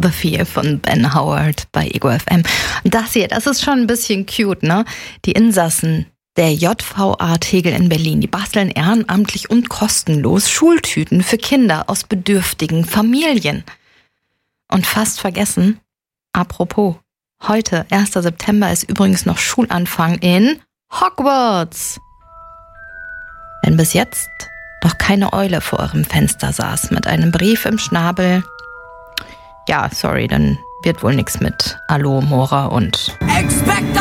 The Feel von Ben Howard bei Ego FM. Das hier, das ist schon ein bisschen cute, ne? Die Insassen der JVA Tegel in Berlin, die basteln ehrenamtlich und kostenlos Schultüten für Kinder aus bedürftigen Familien. Und fast vergessen, apropos, heute, 1. September, ist übrigens noch Schulanfang in Hogwarts. Wenn bis jetzt noch keine Eule vor eurem Fenster saß mit einem Brief im Schnabel, ja, sorry, dann wird wohl nichts mit Alohomora und